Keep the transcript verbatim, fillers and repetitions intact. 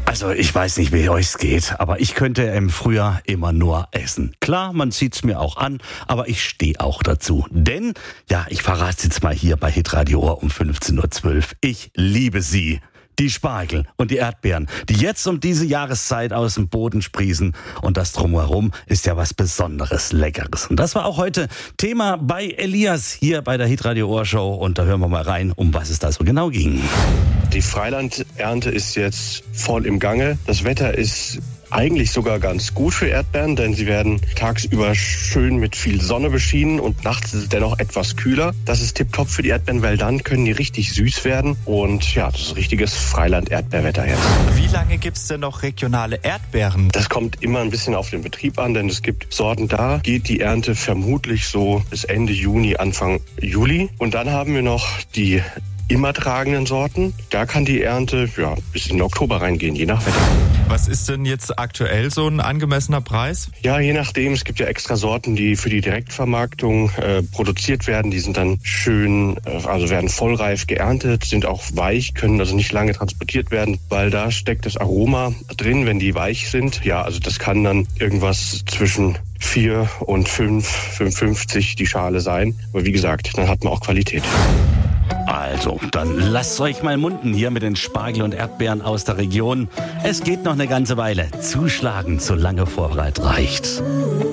Also ich weiß nicht, wie euch's geht, aber ich könnte im Frühjahr immer nur essen. Klar, man sieht's mir auch an, aber ich stehe auch dazu. Denn, ja, ich verrate jetzt mal hier bei Hitradio Ohr um fünfzehn Uhr zwölf. Ich liebe sie. Die Spargel und die Erdbeeren, die jetzt um diese Jahreszeit aus dem Boden sprießen. Und das Drumherum ist ja was Besonderes, Leckeres. Und das war auch heute Thema bei Elias hier bei der Hitradio Ohr Show. Und da hören wir mal rein, um was es da so genau ging. Die Freilandernte ist jetzt voll im Gange. Das Wetter ist eigentlich sogar ganz gut für Erdbeeren, denn sie werden tagsüber schön mit viel Sonne beschienen und nachts ist es dennoch etwas kühler. Das ist tipptopp für die Erdbeeren, weil dann können die richtig süß werden und ja, das ist richtiges Freiland-Erdbeerwetter jetzt. Wie lange gibt's denn noch regionale Erdbeeren? Das kommt immer ein bisschen auf den Betrieb an, denn es gibt Sorten, da geht die Ernte vermutlich so bis Ende Juni, Anfang Juli. Und dann haben wir noch die immer tragenden Sorten. Da kann die Ernte ja, bis in den Oktober reingehen, je nach Wetter. Was ist denn jetzt aktuell so ein angemessener Preis? Ja, je nachdem. Es gibt ja extra Sorten, die für die Direktvermarktung äh, produziert werden. Die sind dann schön, äh, also werden vollreif geerntet, sind auch weich, können also nicht lange transportiert werden, weil da steckt das Aroma drin, wenn die weich sind. Ja, also das kann dann irgendwas zwischen vier und fünf, fünf fünfzig die Schale sein. Aber wie gesagt, dann hat man auch Qualität. Also, dann lasst euch mal munden hier mit den Spargel und Erdbeeren aus der Region. Es geht noch eine ganze Weile. Zuschlagen, solange Vorrat reicht.